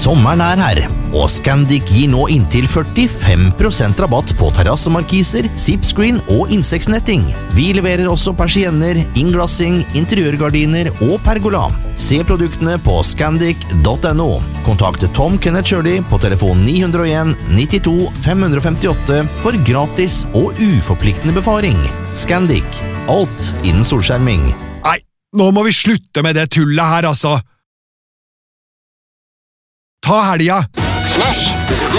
Sommeren her, og Scandic gir nå inntil 45% rabatt på terrassemarkiser, zipscreen og insektsnetting. Vi leverer også persienner, innglassing, interiørgardiner og pergola. Se produktene på scandic.no. Kontakt Tom Kenneth Shirley på telefon 901 92 558 for gratis og uforpliktende befaring. Scandic. Alt innen solskjerming. Nei, nå må vi slutte med det tullet her, altså. Ta helga! Flash.